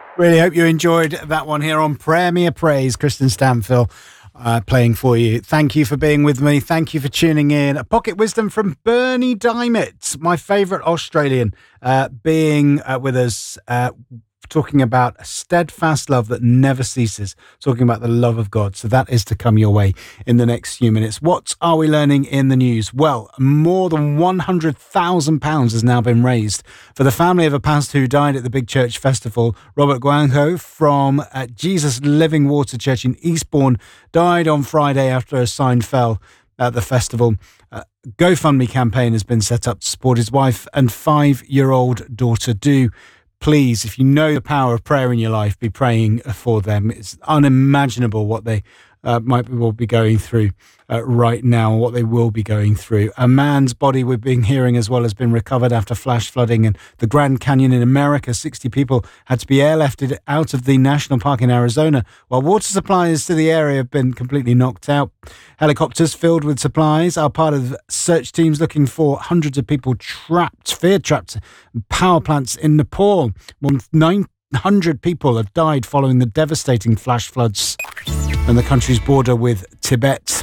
Really hope you enjoyed that one here on Premier Praise. Kristen Stanfill playing for you. Thank you for being with me. Thank you for tuning in. A pocket wisdom from Bernie Diamond, my favourite Australian, being with us, talking about a steadfast love that never ceases, talking about the love of God. So that is to come your way in the next few minutes. What are we learning in the news? Well, more than £100,000 has now been raised for the family of a pastor who died at the Big Church Festival. Robert Guangho from Jesus Living Water Church in Eastbourne died on Friday after a sign fell at the festival. GoFundMe campaign has been set up to support his wife and 5-year-old daughter. Please, if you know the power of prayer in your life, be praying for them. It's unimaginable what they might be going through right now, what they will be going through. A man's body, we've been hearing as well, has been recovered after flash flooding in the Grand Canyon in America. 60 people had to be airlifted out of the national park in Arizona, while water supplies to the area have been completely knocked out. Helicopters filled with supplies are part of search teams looking for hundreds of people fear trapped power plants in Nepal. More than 900 people have died following the devastating flash floods on the country's border with Tibet.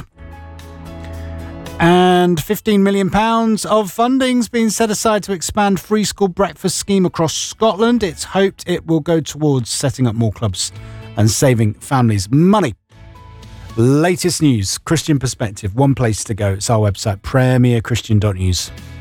And £15 million of funding's been set aside to expand free school breakfast scheme across Scotland. It's hoped it will go towards setting up more clubs and saving families money. Latest news, Christian Perspective, one place to go. It's our website, premierchristian.news.